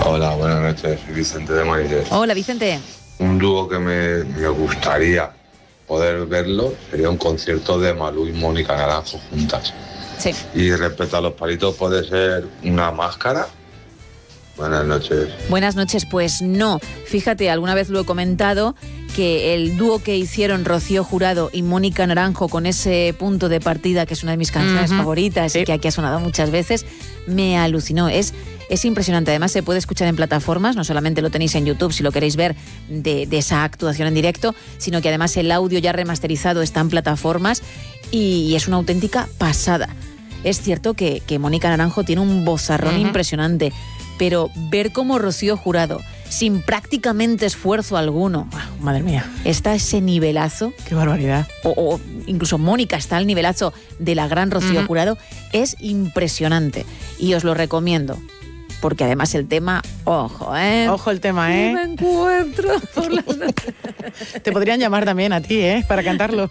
Hola, buenas noches, soy Vicente de Mariles. Hola, Vicente. Un dúo que me gustaría poder verlo sería un concierto de Malú y Mónica Naranjo juntas. Sí. Y respecto a los palitos, ¿puede ser una máscara? Buenas noches. Buenas noches, pues no. Fíjate, alguna vez lo he comentado, que el dúo que hicieron Rocío Jurado y Mónica Naranjo con ese punto de partida, que es una de mis canciones favoritas y que aquí ha sonado muchas veces, me alucinó. Es impresionante. Además, se puede escuchar en plataformas, no solamente lo tenéis en YouTube si lo queréis ver de esa actuación en directo, sino que además el audio ya remasterizado está en plataformas y es una auténtica pasada. Es cierto que Mónica Naranjo tiene un vozarrón impresionante, pero ver cómo Rocío Jurado, sin prácticamente esfuerzo alguno, madre mía, está a ese nivelazo. ¡Qué barbaridad! O incluso Mónica está al nivelazo de la gran Rocío Jurado, es impresionante. Y os lo recomiendo. Porque además el tema, ojo, Ojo el tema, ¿eh? Me encuentro por las noches. Te podrían llamar también a ti, para cantarlo.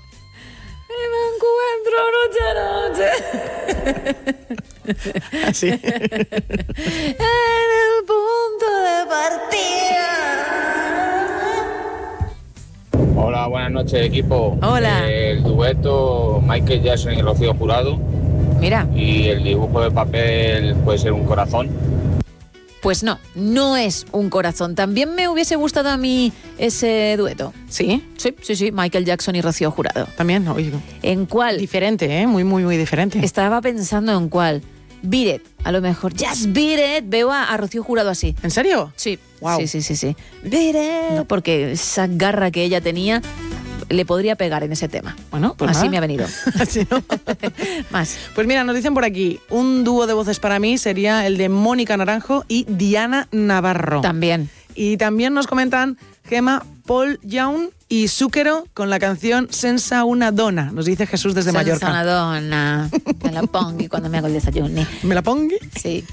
Me encuentro noche a noche. Así. En el punto de partida. Hola, buenas noches, equipo. Hola. El dueto Michael Jackson y Rocío Jurado. Mira. Y el dibujo de papel puede ser un corazón. Pues no es un corazón. También me hubiese gustado a mí ese dueto. ¿Sí? Sí, Michael Jackson y Rocío Jurado. También, oye. ¿En cuál? Diferente, muy, muy, muy diferente. Estaba pensando en cuál. Beat It, a lo mejor. Just Beat It. Veo a Rocío Jurado así. ¿En serio? Sí. Wow. Sí. Beat It. No. Porque esa garra que ella tenía le podría pegar en ese tema. Bueno, pues así nada. me ha venido. Así, ¿no? Más. Pues mira, nos dicen por aquí, un dúo de voces para mí sería el de Mónica Naranjo y Diana Navarro. También. Y también nos comentan Gemma, Paul Young y Zúquero con la canción Senza una dona, nos dice Jesús desde Mallorca. Senza una dona, me la pongo cuando me hago el desayuno. ¿Me la pongo? Sí.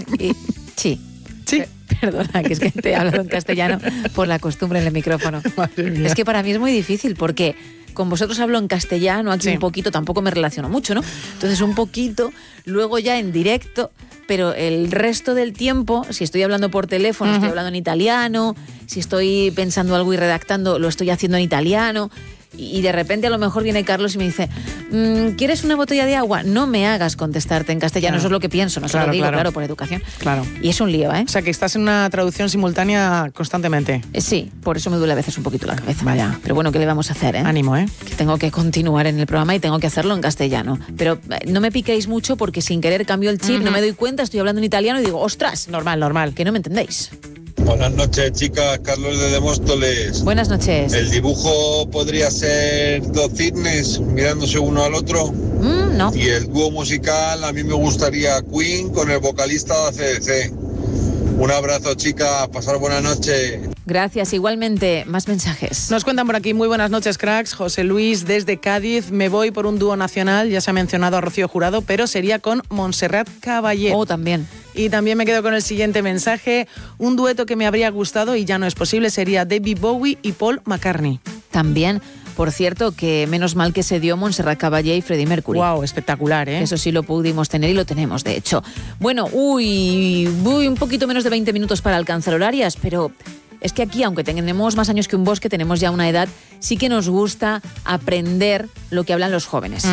Sí. Sí. Perdona, que es que te he hablado en castellano por la costumbre en el micrófono. Madre mía. Es que para mí es muy difícil porque con vosotros hablo en castellano, aquí un poquito, tampoco me relaciono mucho, ¿no? Entonces un poquito, luego ya en directo, pero el resto del tiempo, si estoy hablando por teléfono, estoy hablando en italiano, si estoy pensando algo y redactando, lo estoy haciendo en italiano. Y de repente a lo mejor viene Carlos y me dice, ¿quieres una botella de agua? No me hagas contestarte en castellano, eso es lo que pienso, no se lo digo, claro, por educación. Claro. Y es un lío, ¿eh? O sea, que estás en una traducción simultánea constantemente. Sí, por eso me duele a veces un poquito la cabeza. Vaya. Pero bueno, ¿qué le vamos a hacer, Ánimo, Que tengo que continuar en el programa y tengo que hacerlo en castellano. Pero no me piquéis mucho porque sin querer cambio el chip, no me doy cuenta, estoy hablando en italiano y digo, ¡ostras! Normal. Que no me entendéis. Buenas noches, chicas. Carlos de Demóstoles. Buenas noches. ¿El dibujo podría ser dos cisnes mirándose uno al otro? No. Y el dúo musical, a mí me gustaría Queen con el vocalista de AC/DC. Un abrazo, chicas. Pasar buena noche. Gracias, igualmente. Más mensajes. Nos cuentan por aquí, muy buenas noches, cracks. José Luis desde Cádiz. Me voy por un dúo nacional, ya se ha mencionado a Rocío Jurado, pero sería con Montserrat Caballé. También. Y también me quedo con el siguiente mensaje. Un dueto que me habría gustado y ya no es posible sería David Bowie y Paul McCartney. También, por cierto, que menos mal que se dio Montserrat Caballé y Freddie Mercury. Wow, espectacular, Eso sí lo pudimos tener y lo tenemos, de hecho. Bueno, un poquito menos de 20 minutos para alcanzar horarias, pero es que aquí, aunque tenemos más años que un bosque, tenemos ya una edad, sí que nos gusta aprender lo que hablan los jóvenes.